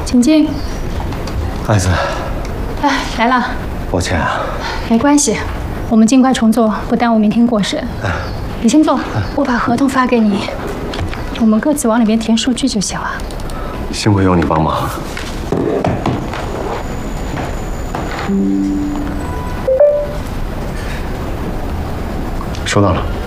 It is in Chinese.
请进。 艾子， 哎，来了。 抱歉啊。 没关系，我们尽快重做，不耽误明天过审。你先坐，我把合同发给你，我们各自往里边填数据就行了。 幸亏有你帮忙。收到了。